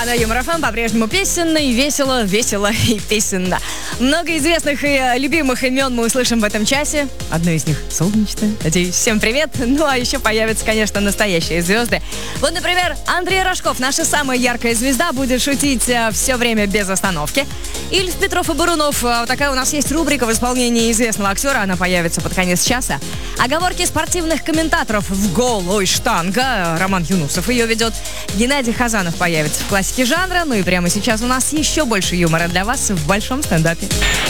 на Юмор ФМ по-прежнему песенно и весело, весело и песенно. Много известных и любимых имен мы услышим в этом часе. Одно из них солнечное. Надеюсь, всем привет. Ну а еще появятся, конечно, настоящие звезды. Вот, например, Андрей Рожков, наша самая яркая звезда, будет шутить все время без остановки. Ильф, Петров и Бурунов. Такая у нас есть рубрика в исполнении известного актера. Она появится под конец часа. Оговорки спортивных комментаторов в гол, ой, штанга. Роман Юнусов ее ведет. Геннадий Хазанов появится в классике жанра. Ну и прямо сейчас у нас еще больше юмора для вас в большом стендапе.